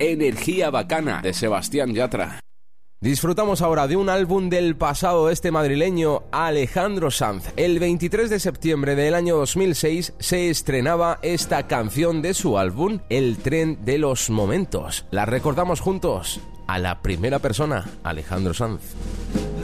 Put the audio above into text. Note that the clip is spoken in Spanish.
Energía Bacana, de Sebastián Yatra. Disfrutamos ahora de un álbum del pasado de este madrileño Alejandro Sanz. El 23 de septiembre del año 2006 se estrenaba esta canción de su álbum, El tren de los momentos. La recordamos juntos a la primera persona, Alejandro Sanz.